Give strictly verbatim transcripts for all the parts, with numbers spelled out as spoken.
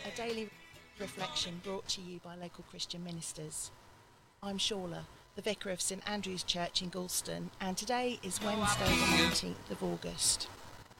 a daily reflection brought to you by local Christian ministers. I'm Shawla, the vicar of St Andrew's Church in Galston, and today is Wednesday the nineteenth of August.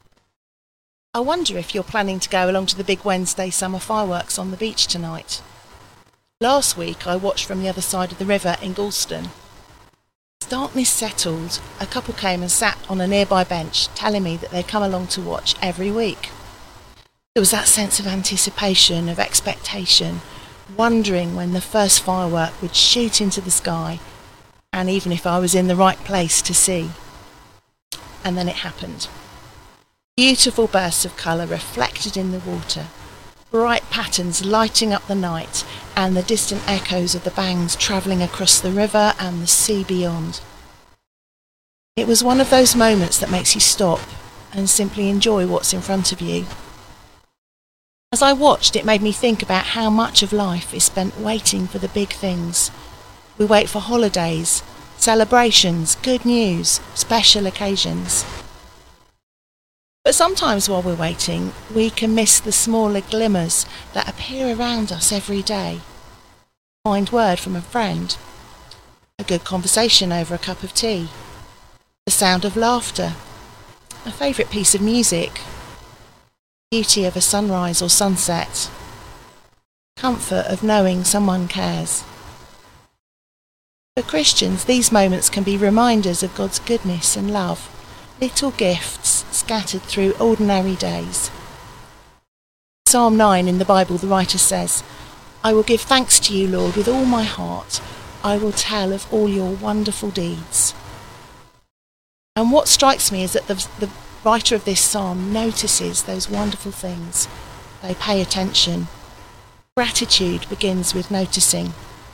I wonder if you're planning to go along to the big Wednesday summer fireworks on the beach tonight. Last week I watched from the other side of the river in Galston. As darkness settled, a couple came and sat on a nearby bench, telling me that they'd come along to watch every week. There was that sense of anticipation, of expectation, wondering when the first firework would shoot into the sky, and even if I was in the right place to see. And then it happened. Beautiful bursts of colour reflected in the water, bright patterns lighting up the night, and the distant echoes of the bangs travelling across the river and the sea beyond. It was one of those moments that makes you stop and simply enjoy what's in front of you. As I watched, it made me think about how much of life is spent waiting for the big things. We wait for holidays, celebrations, good news, special occasions. But sometimes while we're waiting, we can miss the smaller glimmers that appear around us every day. A kind word from a friend, a good conversation over a cup of tea, the sound of laughter, a favourite piece of music, beauty of a sunrise or sunset, comfort of knowing someone cares. For Christians, these moments can be reminders of God's goodness and love, little gifts scattered through ordinary days. Psalm nine in the Bible, the writer says, "I will give thanks to you, Lord, with all my heart. I will tell of all your wonderful deeds." And what strikes me is that the, the writer of this psalm notices those wonderful things. They pay attention. Gratitude begins with noticing.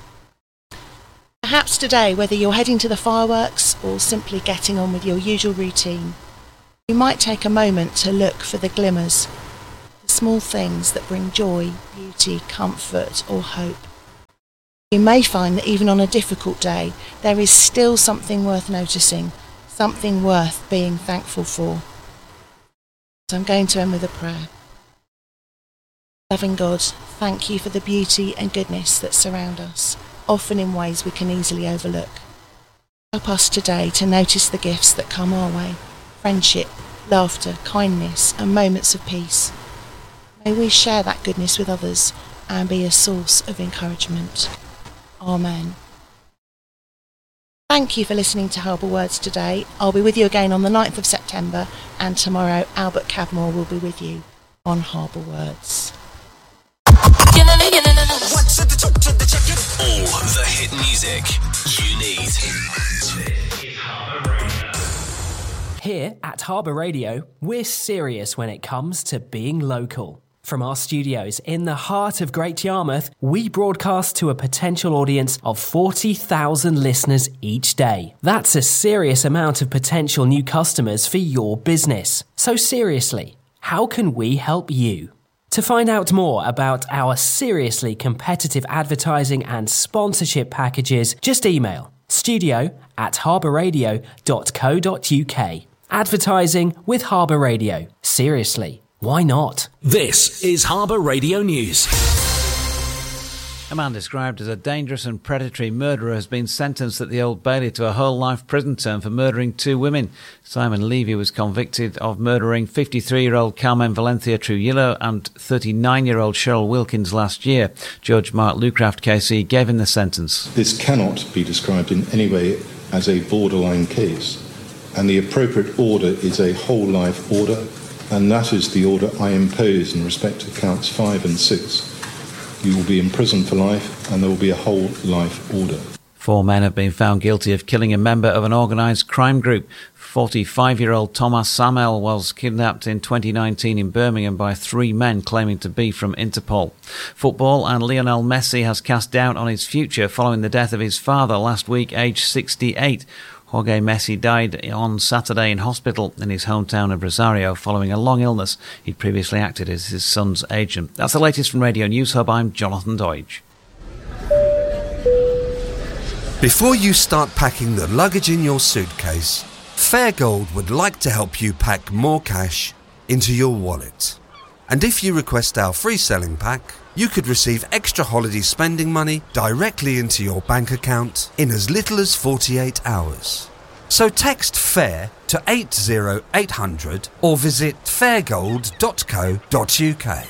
Perhaps today, whether you're heading to the fireworks or simply getting on with your usual routine, you might take a moment to look for the glimmers, the small things that bring joy, beauty, comfort or hope. You may find that even on a difficult day, there is still something worth noticing, something worth being thankful for. So I'm going to end with a prayer. Loving God, thank you for the beauty and goodness that surround us, often in ways we can easily overlook. Help us today to notice the gifts that come our way, friendship, laughter, kindness and moments of peace. May we share that goodness with others and be a source of encouragement. Amen. Thank you for listening to Harbour Words today. I'll be with you again on the ninth of September, and tomorrow Albert Cadmore will be with you on Harbour Words. All the hit music you need. Here at Harbour Radio, we're serious when it comes to being local. From our studios in the heart of Great Yarmouth, we broadcast to a potential audience of forty thousand listeners each day. That's a serious amount of potential new customers for your business. So seriously, how can we help you? To find out more about our seriously competitive advertising and sponsorship packages, just email studio at harbourradio dot co dot uk. Advertising with Harbour Radio. Seriously. Why not? This is Harbour Radio News. A man described as a dangerous and predatory murderer has been sentenced at the Old Bailey to a whole life prison term for murdering two women. Simon Levy was convicted of murdering fifty-three-year-old Carmen Valencia Trujillo and thirty-nine-year-old Cheryl Wilkins last year. Judge Mark Lucraft K C gave him the sentence. This cannot be described in any way as a borderline case, and the appropriate order is a whole life order, and that is the order I impose in respect to counts five and six. You will be in prison for life, and there will be a whole life order. Four men have been found guilty of killing a member of an organised crime group. forty-five-year-old Thomas Samel was kidnapped in twenty nineteen in Birmingham by three men claiming to be from Interpol. Football, and Lionel Messi has cast doubt on his future following the death of his father last week, aged sixty-eight. Jorge Messi died on Saturday in hospital in his hometown of Rosario following a long illness. He'd previously acted as his son's agent. That's the latest from Radio News Hub. I'm Jonathan Deutsch. Before you start packing the luggage in your suitcase, Fairgold would like to help you pack more cash into your wallet. And if you request our free selling pack, you could receive extra holiday spending money directly into your bank account in as little as forty-eight hours. So text FAIR to eight zero eight hundred or visit fairgold dot co dot uk.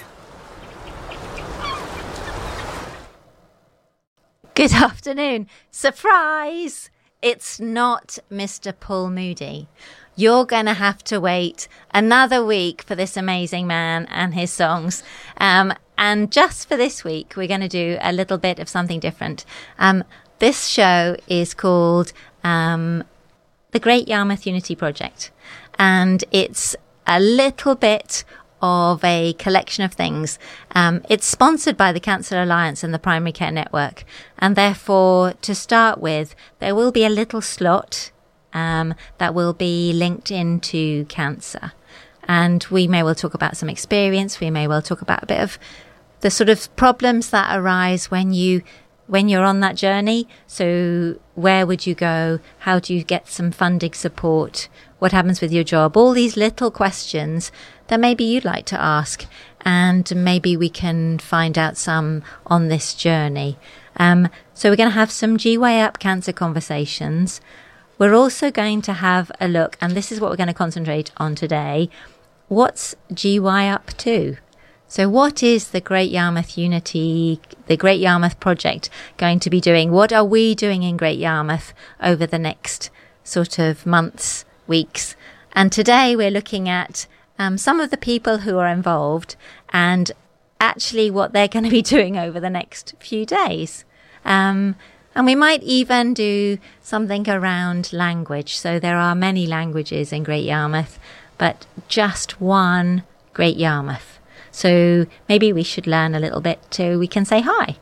Good afternoon. Surprise! It's not Mister Paul Moody. You're going to have to wait another week for this amazing man and his songs. Um, and just for this week, we're going to do a little bit of something different. Um, this show is called um, the Great Yarmouth Unity Project. And it's a little bit of a collection of things. Um, it's sponsored by the Cancer Alliance and the Primary Care Network. And therefore, to start with, there will be a little slot um, that will be linked into cancer. And we may well talk about some experience. We may well talk about a bit of the sort of problems that arise when you when you're on that journey. So where would you go? How do you get some funding support? What happens with your job? All these little questions that maybe you'd like to ask, and maybe we can find out some on this journey. Um, so we're going to have some G Y Up cancer conversations. We're also going to have a look, and this is what we're going to concentrate on today. What's G Y Up to? So what is the Great Yarmouth Unity, the Great Yarmouth Project going to be doing? What are we doing in Great Yarmouth over the next sort of months, weeks? And today we're looking at um, some of the people who are involved and actually what they're going to be doing over the next few days. Um, and we might even do something around language. So there are many languages in Great Yarmouth, but just one Great Yarmouth. So maybe we should learn a little bit so we can say hi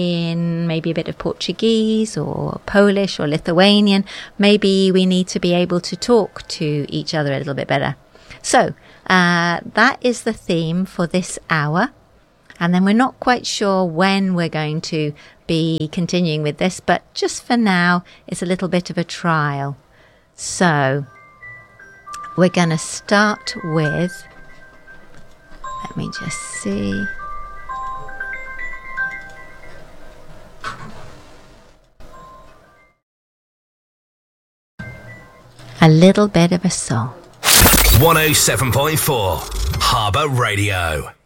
in maybe a bit of Portuguese or Polish or Lithuanian. Maybe we need to be able to talk to each other a little bit better. So uh, that is the theme for this hour. And then we're not quite sure when we're going to be continuing with this, but just for now, it's a little bit of a trial. So we're going to start with, let me just see. A little bit of a song. one oh seven point four Harbour Radio.